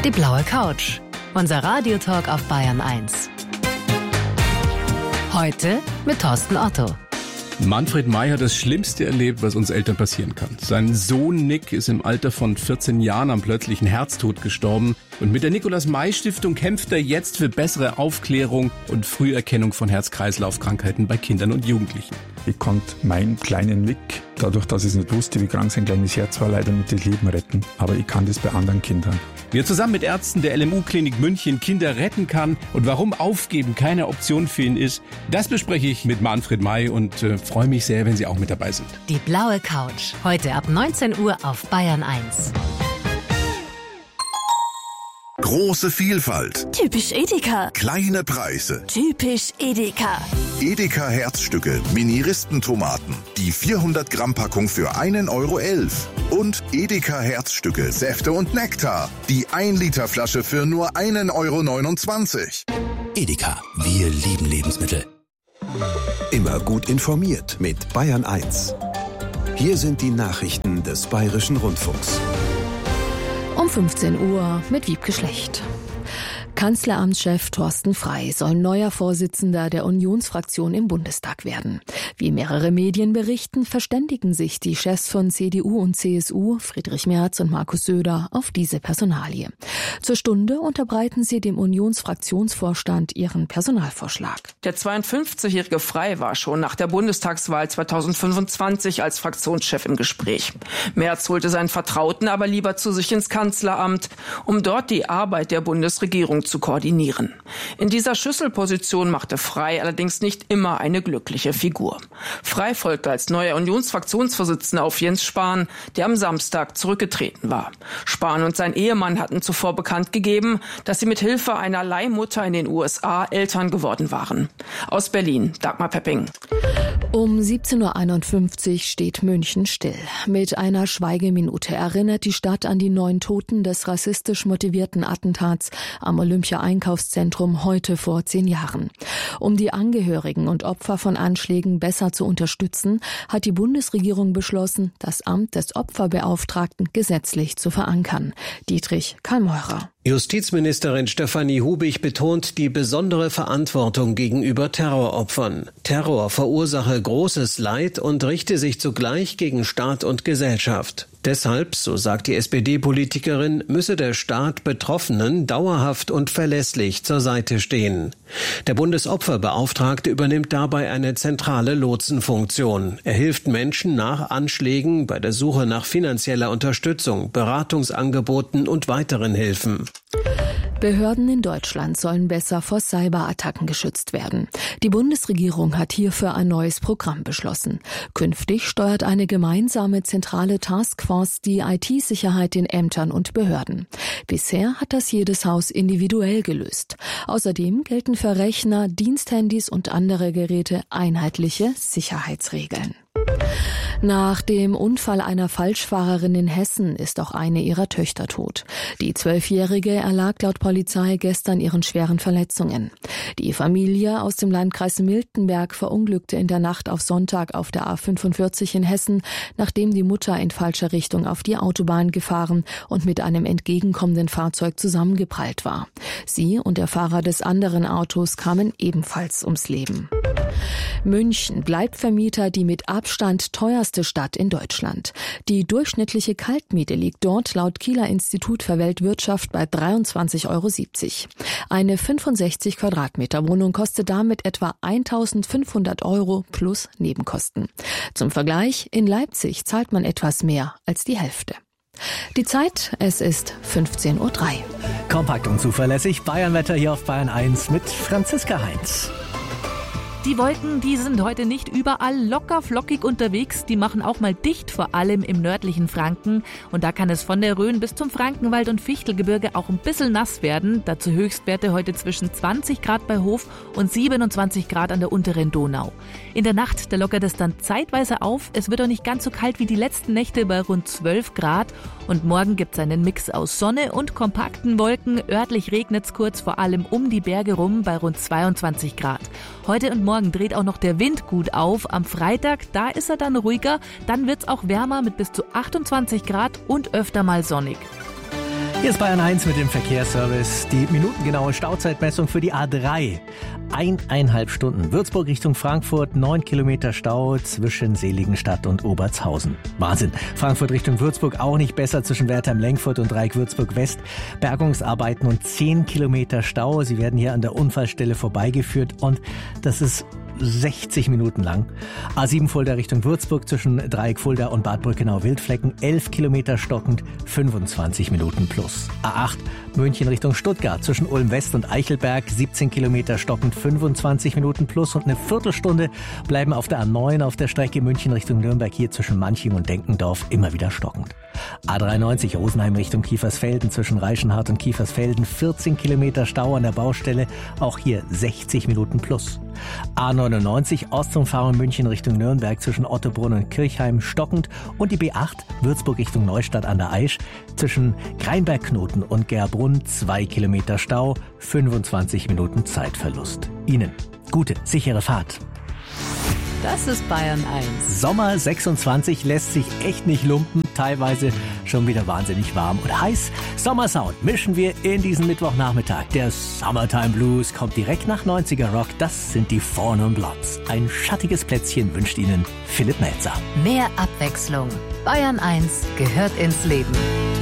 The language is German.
Die blaue Couch. Unser Radiotalk auf Bayern 1. Heute mit Thorsten Otto. Manfred May hat das Schlimmste erlebt, was uns Eltern passieren kann. Sein Sohn Nick ist im Alter von 14 Jahren am plötzlichen Herztod gestorben. Und mit der Nikolaus-May-Stiftung kämpft er jetzt für bessere Aufklärung und Früherkennung von Herz-Kreislauf-Krankheiten bei Kindern und Jugendlichen. Ich konnte meinen kleinen Nick, dadurch, dass ich es nicht wusste, wie krank sein kleines Herz war, leider nicht das Leben retten. Aber ich kann das bei anderen Kindern. Wie er zusammen mit Ärzten der LMU-Klinik München Kinder retten kann und warum Aufgeben keine Option für ihn ist, das bespreche ich mit Manfred May und freue mich sehr, wenn Sie auch mit dabei sind. Die blaue Couch. Heute ab 19 Uhr auf Bayern 1. Große Vielfalt. Typisch Edeka. Kleine Preise. Typisch Edeka. Edeka Herzstücke, Mini-Ristentomaten. Die 400 Gramm Packung für 1,11 €. Und Edeka Herzstücke, Säfte und Nektar. Die 1 Liter Flasche für nur 1,29 €. Edeka, wir lieben Lebensmittel. Immer gut informiert mit Bayern 1. Hier sind die Nachrichten des Bayerischen Rundfunks. Um 15 Uhr mit Wiebke Schlecht. Kanzleramtschef Thorsten Frey soll neuer Vorsitzender der Unionsfraktion im Bundestag werden. Wie mehrere Medien berichten, verständigen sich die Chefs von CDU und CSU, Friedrich Merz und Markus Söder, auf diese Personalie. Zur Stunde unterbreiten sie dem Unionsfraktionsvorstand ihren Personalvorschlag. Der 52-jährige Frey war schon nach der Bundestagswahl 2025 als Fraktionschef im Gespräch. Merz holte seinen Vertrauten aber lieber zu sich ins Kanzleramt, um dort die Arbeit der Bundesregierung zu koordinieren. In dieser Schlüsselposition machte Frey allerdings nicht immer eine glückliche Figur. Frey folgte als neuer Unionsfraktionsvorsitzender auf Jens Spahn, der am Samstag zurückgetreten war. Spahn und sein Ehemann hatten zuvor bekannt gegeben, dass sie mit Hilfe einer Leihmutter in den USA Eltern geworden waren. Aus Berlin, Dagmar Pepping. Um 17.51 Uhr steht München still. Mit einer Schweigeminute erinnert die Stadt an die 9 Toten des rassistisch motivierten Attentats am Olympia-Einkaufszentrum heute vor 10 Jahren. Um die Angehörigen und Opfer von Anschlägen besser zu unterstützen, hat die Bundesregierung beschlossen, das Amt des Opferbeauftragten gesetzlich zu verankern. Dietrich Karl-Meurer. Justizministerin Stefanie Hubig betont die besondere Verantwortung gegenüber Terroropfern. Terror verursache großes Leid und richte sich zugleich gegen Staat und Gesellschaft. Deshalb, so sagt die SPD-Politikerin, müsse der Staat Betroffenen dauerhaft und verlässlich zur Seite stehen. Der Bundesopferbeauftragte übernimmt dabei eine zentrale Lotsenfunktion. Er hilft Menschen nach Anschlägen bei der Suche nach finanzieller Unterstützung, Beratungsangeboten und weiteren Hilfen. Behörden in Deutschland sollen besser vor Cyberattacken geschützt werden. Die Bundesregierung hat hierfür ein neues Programm beschlossen. Künftig steuert eine gemeinsame zentrale Taskforce die IT-Sicherheit in Ämtern und Behörden. Bisher hat das jedes Haus individuell gelöst. Außerdem gelten für Rechner, Diensthandys und andere Geräte einheitliche Sicherheitsregeln. Nach dem Unfall einer Falschfahrerin in Hessen ist auch eine ihrer Töchter tot. Die 12-Jährige erlag laut Polizei gestern ihren schweren Verletzungen. Die Familie aus dem Landkreis Miltenberg verunglückte in der Nacht auf Sonntag auf der A45 in Hessen, nachdem die Mutter in falscher Richtung auf die Autobahn gefahren und mit einem entgegenkommenden Fahrzeug zusammengeprallt war. Sie und der Fahrer des anderen Autos kamen ebenfalls ums Leben. München bleibt Vermieter die mit Abstand teuerste Stadt in Deutschland. Die durchschnittliche Kaltmiete liegt dort laut Kieler Institut für Weltwirtschaft bei 23,70 €. Eine 65 Quadratmeter Wohnung kostet damit etwa 1.500 € plus Nebenkosten. Zum Vergleich, in Leipzig zahlt man etwas mehr als die Hälfte. Die Zeit, es ist 15:03 Uhr. Kompakt und zuverlässig Bayernwetter hier auf Bayern 1 mit Franziska Heinz. Die Wolken, die sind heute nicht überall locker flockig unterwegs. Die machen auch mal dicht, vor allem im nördlichen Franken. Und da kann es von der Rhön bis zum Frankenwald und Fichtelgebirge auch ein bisschen nass werden. Dazu Höchstwerte heute zwischen 20 Grad bei Hof und 27 Grad an der unteren Donau. In der Nacht, da lockert es dann zeitweise auf. Es wird auch nicht ganz so kalt wie die letzten Nächte bei rund 12 Grad. Und morgen gibt es einen Mix aus Sonne und kompakten Wolken. Örtlich regnet es kurz, vor allem um die Berge rum bei rund 22 Grad. Heute und morgen dreht auch noch der Wind gut auf. Am Freitag, da ist er dann ruhiger. Dann wird's auch wärmer mit bis zu 28 Grad und öfter mal sonnig. Hier ist Bayern 1 mit dem Verkehrsservice. Die minutengenaue Stauzeitmessung für die A3. 1,5 Stunden. Würzburg Richtung Frankfurt, 9 Kilometer Stau zwischen Seligenstadt und Obertshausen. Wahnsinn. Frankfurt Richtung Würzburg auch nicht besser zwischen Wertheim-Lengfurt und Dreieck Würzburg West. Bergungsarbeiten und 10 Kilometer Stau. Sie werden hier an der Unfallstelle vorbeigeführt und das ist 60 Minuten lang. A7 Fulda Richtung Würzburg zwischen Dreieck Fulda und Bad Brückenau-Wildflecken 11 Kilometer stockend, 25 Minuten plus. A8 München Richtung Stuttgart zwischen Ulm West und Eichelberg 17 Kilometer stockend, 25 Minuten plus und eine Viertelstunde bleiben auf der A9 auf der Strecke München Richtung Nürnberg hier zwischen Manching und Denkendorf immer wieder stockend. A93 Rosenheim Richtung Kiefersfelden zwischen Reichenhart und Kiefersfelden 14 Kilometer Stau an der Baustelle, auch hier 60 Minuten plus. A99 Ostumfahrung München Richtung Nürnberg zwischen Ottobrunn und Kirchheim stockend und die B8 Würzburg Richtung Neustadt an der Aisch zwischen Kreinbergknoten und Gerbrunn 2 Kilometer Stau, 25 Minuten Zeitverlust. Ihnen gute, sichere Fahrt. Das ist Bayern 1. Sommer 26 lässt sich echt nicht lumpen, teilweise schon wieder wahnsinnig warm und heiß. Sommersound mischen wir in diesen Mittwochnachmittag. Der Summertime Blues kommt direkt nach 90er Rock. Das sind die Four Non Blondes. Ein schattiges Plätzchen wünscht Ihnen Philipp Melzer. Mehr Abwechslung. Bayern 1 gehört ins Leben.